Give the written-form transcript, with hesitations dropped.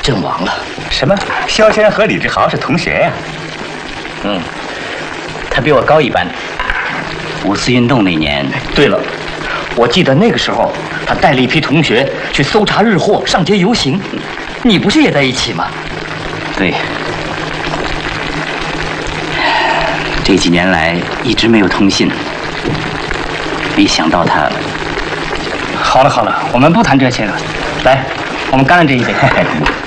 阵亡了。 什么？萧轩和李志豪是同学呀？ 嗯，他比我高一班。五四运动那年。对了，我记得那个时候，他带了一批同学去搜查日货，上街游行。你不是也在一起吗？对。这几年来一直没有通信，没想到他。 好了好了，我们不谈这些了。来，我们干了这一杯。